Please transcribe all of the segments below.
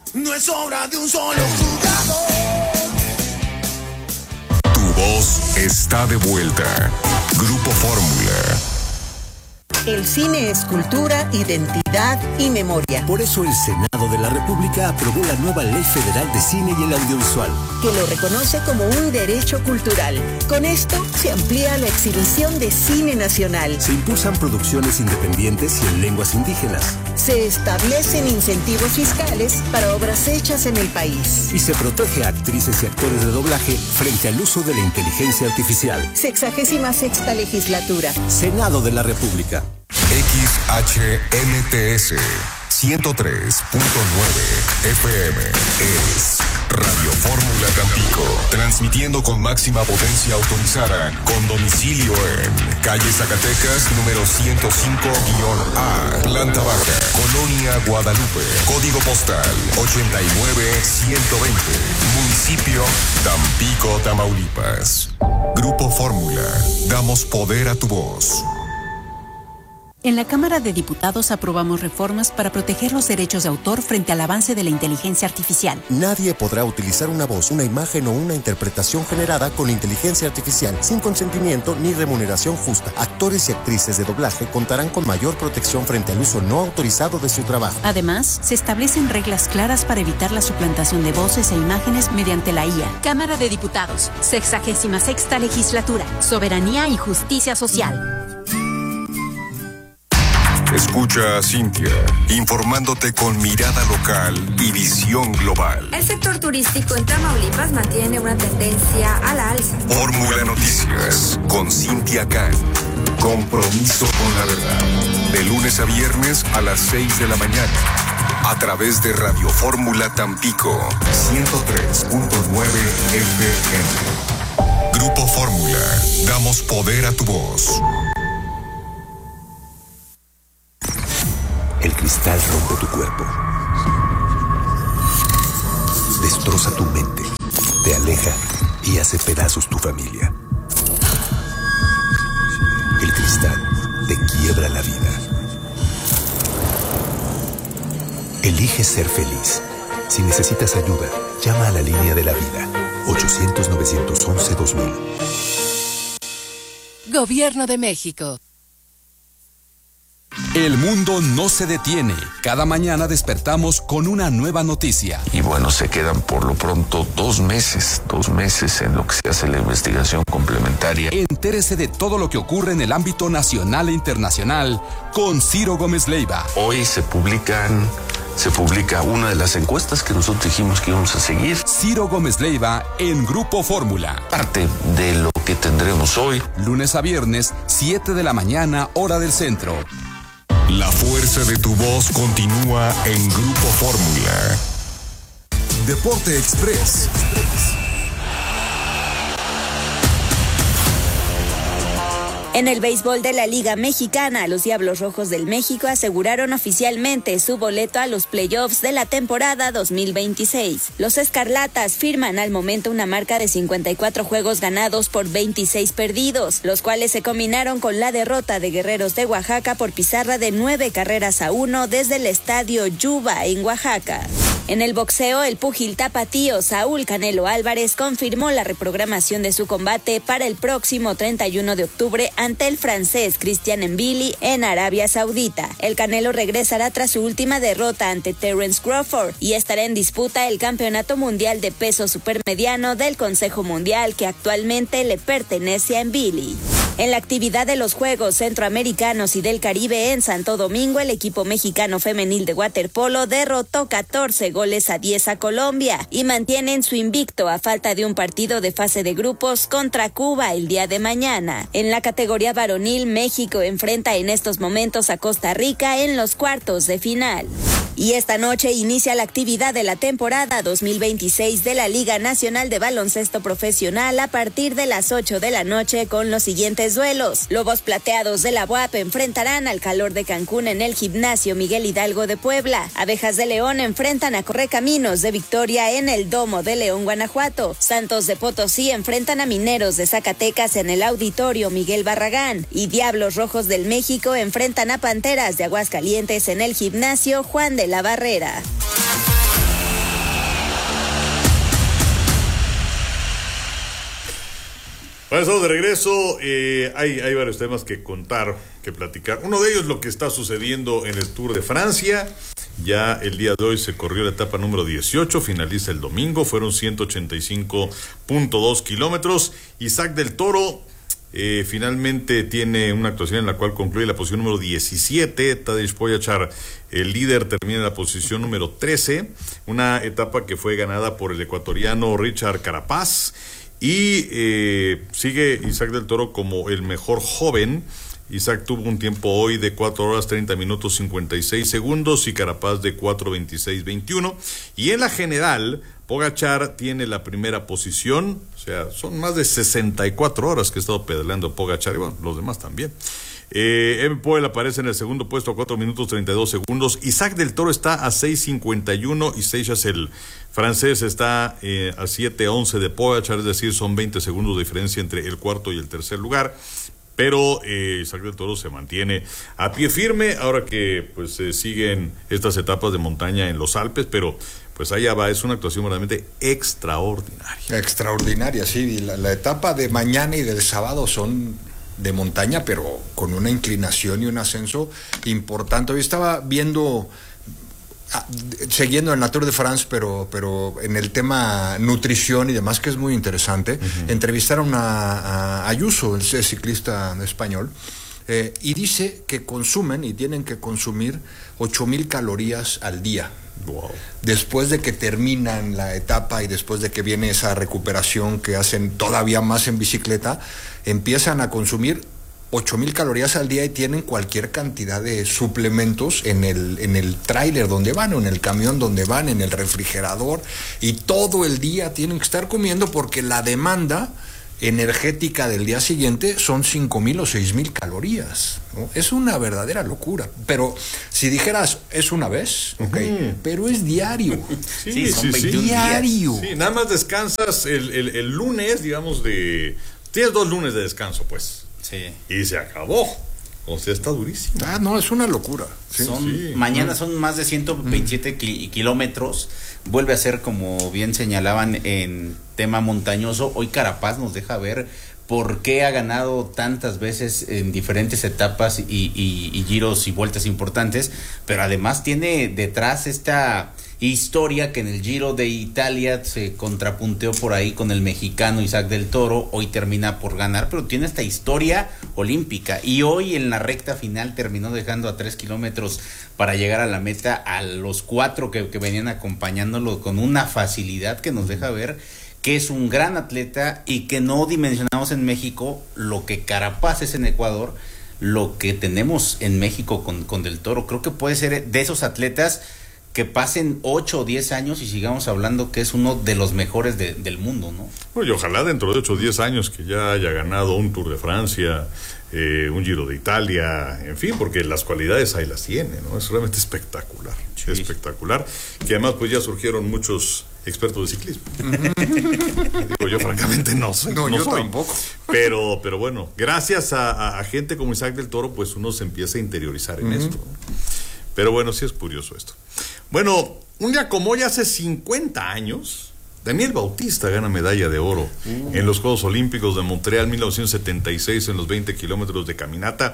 no es obra de un solo jugador. Tu voz está de vuelta. Grupo Fórmula. El cine es cultura, identidad y memoria. Por eso el Senado de la República aprobó la nueva Ley Federal de Cine y el Audiovisual, que lo reconoce como un derecho cultural. Con esto se amplía la exhibición de cine nacional. Se impulsan producciones independientes y en lenguas indígenas. Se establecen incentivos fiscales para obras hechas en el país. Y se protege a actrices y actores de doblaje frente al uso de la inteligencia artificial. 66ª legislatura. Senado de la República. XHNTS 103.9 FM es Radio Fórmula Tampico, transmitiendo con máxima potencia autorizada, con domicilio en calle Zacatecas, número 105-A, planta baja, Colonia Guadalupe, código postal 89120, municipio Tampico, Tamaulipas. Grupo Fórmula, damos poder a tu voz. En la Cámara de Diputados aprobamos reformas para proteger los derechos de autor frente al avance de la inteligencia artificial. Nadie podrá utilizar una voz, una imagen o una interpretación generada con inteligencia artificial sin consentimiento ni remuneración justa. Actores y actrices de doblaje contarán con mayor protección frente al uso no autorizado de su trabajo. Además, se establecen reglas claras para evitar la suplantación de voces e imágenes mediante la IA. Cámara de Diputados, 66ª legislatura, soberanía y justicia social. Escucha a Cintia, informándote con mirada local y visión global. El sector turístico en Tamaulipas mantiene una tendencia a la alza. Fórmula Noticias, con Cintia Can. Compromiso con la verdad. De lunes a viernes a las 6 de la mañana. A través de Radio Fórmula Tampico, 103.9 FM. Grupo Fórmula, damos poder a tu voz. El cristal rompe tu cuerpo, destroza tu mente, te aleja y hace pedazos tu familia. El cristal te quiebra la vida. Elige ser feliz. Si necesitas ayuda, llama a la línea de la vida, 800-911-2000. Gobierno de México. El mundo no se detiene. Cada mañana despertamos con una nueva noticia. Y bueno, se quedan por lo pronto 2 meses en lo que se hace la investigación complementaria. Entérese de todo lo que ocurre en el ámbito nacional e internacional con Ciro Gómez Leiva. Hoy se publica una de las encuestas que nosotros dijimos que íbamos a seguir. Ciro Gómez Leiva en Grupo Fórmula. Parte de lo que tendremos hoy. Lunes a viernes, 7 de la mañana, hora del centro. La fuerza de tu voz continúa en Grupo Fórmula. Deporte Express. En el béisbol de la Liga Mexicana, los Diablos Rojos del México aseguraron oficialmente su boleto a los playoffs de la temporada 2026. Los Escarlatas firman al momento una marca de 54 juegos ganados por 26 perdidos, los cuales se combinaron con la derrota de Guerreros de Oaxaca por pizarra de 9-1 desde el estadio Yuba en Oaxaca. En el boxeo, el púgil tapatío Saúl Canelo Álvarez confirmó la reprogramación de su combate para el próximo 31 de octubre ante el francés Christian Mbili en Arabia Saudita. El Canelo regresará tras su última derrota ante Terence Crawford y estará en disputa el Campeonato Mundial de Peso Supermediano del Consejo Mundial, que actualmente le pertenece a Mbili. En la actividad de los Juegos Centroamericanos y del Caribe en Santo Domingo, el equipo mexicano femenil de waterpolo derrotó 14-10 a Colombia y mantienen su invicto a falta de un partido de fase de grupos contra Cuba el día de mañana. En la categoría varonil, México enfrenta en estos momentos a Costa Rica en los cuartos de final. Y esta noche inicia la actividad de la temporada 2026 de la Liga Nacional de Baloncesto Profesional a partir de las 8 de la noche con los siguientes duelos. Lobos Plateados de la UAP enfrentarán al Calor de Cancún en el Gimnasio Miguel Hidalgo de Puebla. Abejas de León enfrentan a Correcaminos de Victoria en el Domo de León, Guanajuato. Santos de Potosí enfrentan a Mineros de Zacatecas en el Auditorio Miguel Barragán. Y Diablos Rojos del México enfrentan a Panteras de Aguascalientes en el Gimnasio Juan de la Barrera. Bueno, estamos de regreso. Hay varios temas que contar, que platicar. Uno de ellos, lo que está sucediendo en el Tour de Francia. Ya el día de hoy se corrió la etapa número 18, finaliza el domingo, fueron 185.2 kilómetros. Isaac del Toro finalmente tiene una actuación en la cual concluye la posición número 17. Tadej Pogačar, el líder, termina en la posición número 13. Una etapa que fue ganada por el ecuatoriano Richard Carapaz. Y sigue Isaac del Toro como el mejor joven. Isaac tuvo un tiempo hoy de 4 horas 30 minutos 56 segundos y Carapaz de 4:26:21. Y en la general, Pogačar tiene la primera posición, o sea, son más de 64 horas que ha estado pedaleando Pogačar, y bueno, los demás también. Evan Poel aparece en el segundo puesto a 4 minutos 32 segundos. Isaac del Toro está a 6:51 y Seixas, el francés, está a 7:11 de Pogačar, es decir, son 20 segundos de diferencia entre el cuarto y el tercer lugar. Pero Isaac del Toro se mantiene a pie firme ahora que pues siguen estas etapas de montaña en los Alpes, pero pues allá va, es una actuación realmente extraordinaria. Extraordinaria, sí, la etapa de mañana y del sábado son de montaña, pero con una inclinación y un ascenso importante. Hoy estaba viendo, siguiendo en la Tour de France, pero en el tema nutrición y demás, que es muy interesante. Entrevistaron a Ayuso, el ciclista español, y dice que consumen y tienen que consumir 8,000 calorías al día. Wow. Después de que terminan la etapa y después de que viene esa recuperación que hacen todavía más en bicicleta, empiezan a consumir 8,000 calorías al día y tienen cualquier cantidad de suplementos en el tráiler donde van, o en el camión donde van, en el refrigerador, y todo el día tienen que estar comiendo porque la demanda energética del día siguiente son 5,000 o 6,000 calorías, ¿no? Es una verdadera locura. Pero si dijeras, es una vez, pero es diario. Sí, son 21 diario. Sí, nada más descansas el lunes, digamos, tienes 2 lunes de descanso, pues. Sí. Y se acabó. O sea, está durísimo. No, es una locura. Mañana son más de 127 kilómetros. Vuelve a ser, como bien señalaban, en tema montañoso. Hoy Carapaz nos deja ver por qué ha ganado tantas veces en diferentes etapas y giros y vueltas importantes, pero además tiene detrás esta historia que en el Giro de Italia se contrapunteó por ahí con el mexicano Isaac del Toro. Hoy termina por ganar, pero tiene esta historia olímpica, y hoy en la recta final terminó dejando a 3 kilómetros para llegar a la meta a los 4 que venían acompañándolo con una facilidad que nos deja ver que es un gran atleta y que no dimensionamos en México lo que Carapaz es en Ecuador, lo que tenemos en México con Del Toro. Creo que puede ser de esos atletas que pasen 8 o 10 años y sigamos hablando que es uno de los mejores del mundo, ¿no? Bueno, y ojalá dentro de 8 o 10 años que ya haya ganado un Tour de Francia, un Giro de Italia, en fin, porque las cualidades ahí las tiene, ¿no? Es realmente espectacular, espectacular, que además pues ya surgieron muchos expertos de ciclismo. Digo, yo francamente no soy. No, yo soy. Tampoco. Pero bueno, gracias a gente como Isaac del Toro, pues uno se empieza a interiorizar en esto, ¿no? Pero bueno, sí es curioso esto. Bueno, un día como hoy, hace 50 años, Daniel Bautista gana medalla de oro en los Juegos Olímpicos de Montreal 1976 en los 20 kilómetros de caminata.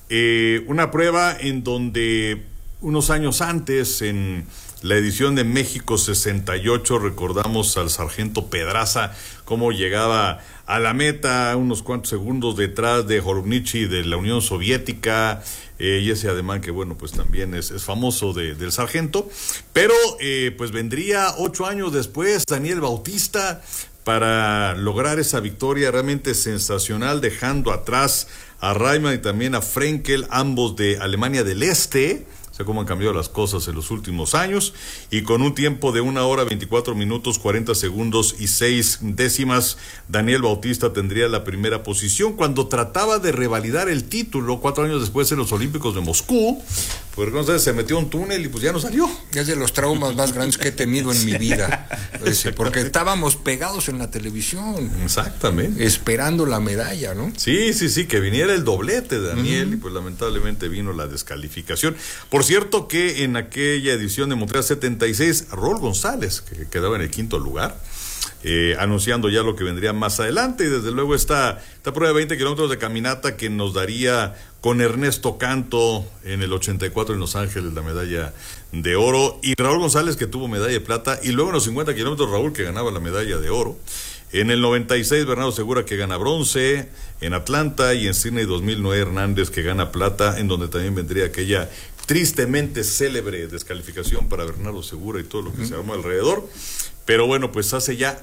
Una prueba en donde unos años antes, en la edición de México 68, recordamos al sargento Pedraza, cómo llegaba a la meta unos cuantos segundos detrás de Horunichi de la Unión Soviética, y ese ademán que bueno, pues también es famoso del sargento. Pero pues vendría 8 años después Daniel Bautista para lograr esa victoria realmente sensacional, dejando atrás a Reimann y también a Frenkel, ambos de Alemania del Este. Cómo han cambiado las cosas en los últimos años, y con un tiempo de 1 hora 24 minutos 40 segundos y 6 décimas, Daniel Bautista tendría la primera posición. Cuando trataba de revalidar el título 4 años después en los Olímpicos de Moscú, pues entonces se metió a un túnel y pues ya no salió. Es de los traumas más grandes que he tenido en mi vida, porque estábamos pegados en la televisión. Exactamente. Esperando la medalla, ¿no? Sí, que viniera el doblete de Daniel, y pues lamentablemente vino la descalificación. Por cierto que en aquella edición de Montreal 76, Raúl González, que quedaba en el 5º lugar, anunciando ya lo que vendría más adelante. Y desde luego esta prueba de 20 kilómetros de caminata que nos daría con Ernesto Canto en el 84 en Los Ángeles la medalla de oro, y Raúl González, que tuvo medalla de plata, y luego en los 50 kilómetros Raúl, que ganaba la medalla de oro. En el 96 Bernardo Segura, que gana bronce en Atlanta, y en Sydney 2009 Hernández, que gana plata, en donde también vendría aquella tristemente célebre descalificación para Bernardo Segura y todo lo que se armó alrededor. Pero bueno, pues hace ya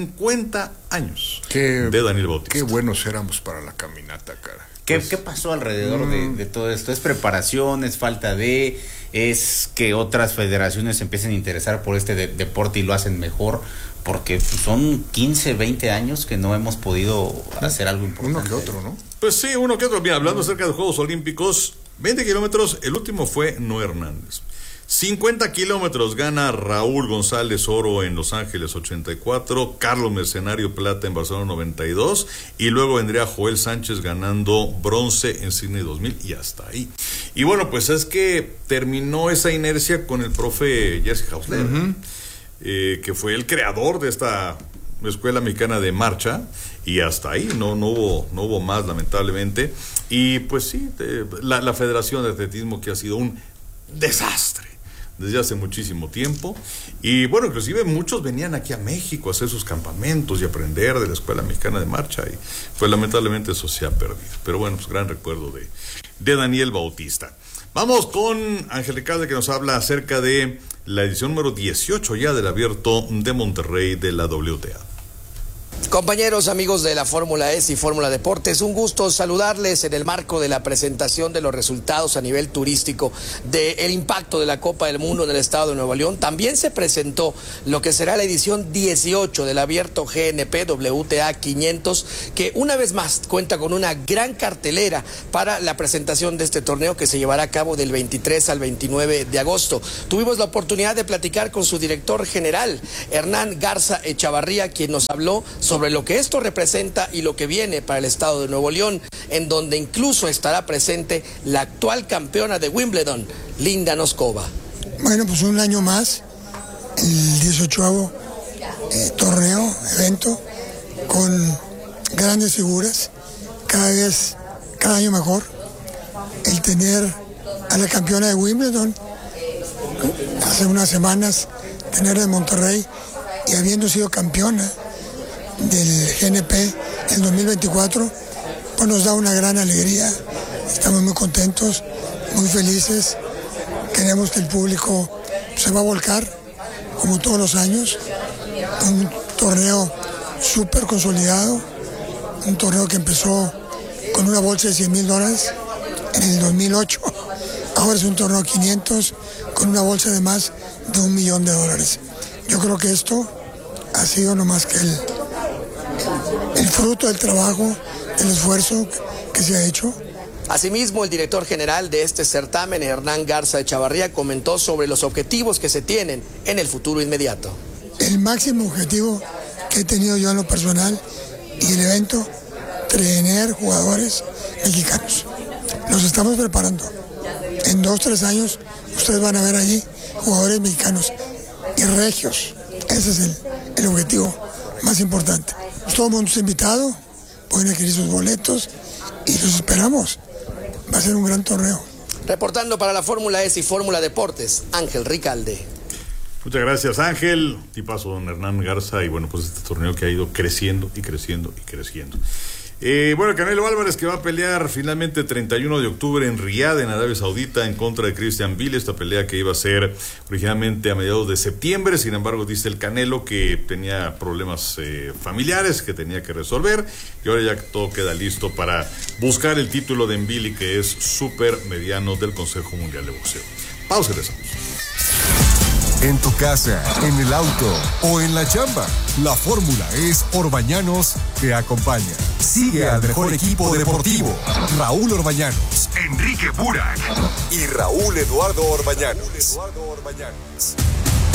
50 años de Daniel Bautista. Qué buenos éramos para la caminata, cara. ¿Qué pasó alrededor de todo esto? ¿Es preparación? ¿Es falta de...? ¿Es que otras federaciones empiecen a interesar por este deporte y lo hacen mejor? Porque son 15, 20 años que no hemos podido hacer algo importante. Uno que otro, ¿no? Pues sí, uno que otro. Mira, hablando acerca de los Juegos Olímpicos, 20 kilómetros, el último fue Noé Hernández. 50 kilómetros gana Raúl González, oro en Los Ángeles 84, Carlos Mercenario plata en Barcelona 92, y luego vendría Joel Sánchez ganando bronce en Sydney 2000, y hasta ahí. Y bueno, pues es que terminó esa inercia con el profe Jesse Hausler, que fue el creador de esta Escuela Mexicana de Marcha, y hasta ahí no hubo más, lamentablemente. Y pues sí, la Federación de Atletismo, que ha sido un desastre desde hace muchísimo tiempo, y bueno, inclusive muchos venían aquí a México a hacer sus campamentos y aprender de la Escuela Mexicana de Marcha, y pues lamentablemente eso se ha perdido. Pero bueno, pues gran recuerdo de Daniel Bautista. Vamos con Ángel Ricalde, que nos habla acerca de la edición número 18 ya del Abierto de Monterrey de la WTA. Compañeros, amigos de la Fórmula S y Fórmula Deportes, un gusto saludarles en el marco de la presentación de los resultados a nivel turístico del impacto de la Copa del Mundo en el estado de Nuevo León. También se presentó lo que será la edición 18 del Abierto GNP WTA 500, que una vez más cuenta con una gran cartelera para la presentación de este torneo, que se llevará a cabo del 23 al 29 de agosto. Tuvimos la oportunidad de platicar con su director general, Hernán Garza Echavarría, quien nos habló sobre lo que esto representa y lo que viene para el estado de Nuevo León, en donde incluso estará presente la actual campeona de Wimbledon, Linda Noskova. Bueno, pues un año más, el 18º torneo, evento, con grandes figuras, cada año mejor. El tener a la campeona de Wimbledon, hace unas semanas, tener de Monterrey, y habiendo sido campeona del GNP en 2024, pues nos da una gran alegría. Estamos muy contentos, muy felices. Queremos que el público se va a volcar, como todos los años. Un torneo súper consolidado, un torneo que empezó con una bolsa de $100,000 en el 2008. Ahora es un torneo 500 con una bolsa de más de $1 millón. Yo creo que esto ha sido no más que el fruto del trabajo, del esfuerzo que se ha hecho. Asimismo, el director general de este certamen, Hernán Garza Echavarría, comentó sobre los objetivos que se tienen en el futuro inmediato. El máximo objetivo que he tenido yo en lo personal y el evento, tener jugadores mexicanos. Nos estamos preparando. En 2-3 años ustedes van a ver allí jugadores mexicanos y regios. Ese es el objetivo más importante. Todo el mundo está invitado, pueden adquirir sus boletos y los esperamos. Va a ser un gran torneo. Reportando para la Fórmula S y Fórmula Deportes, Ángel Ricalde. Muchas gracias, Ángel. Tipazo, don Hernán Garza. Y bueno, pues este torneo que ha ido creciendo y creciendo y creciendo. Bueno, Canelo Álvarez, que va a pelear finalmente 31 de octubre en Riyadh, en Arabia Saudita, en contra de Christian Ville. Esta pelea que iba a ser originalmente a mediados de septiembre. Sin embargo, dice el Canelo que tenía problemas familiares que tenía que resolver, y ahora ya todo queda listo para buscar el título de Ville, que es súper mediano del Consejo Mundial de Boxeo. Pausa y regresamos. En tu casa, en el auto o en la chamba, la fórmula es Orbañanos te acompaña. Sigue al mejor equipo deportivo. Raúl Orbañanos, Enrique Burak y Raúl Eduardo Orbañanos.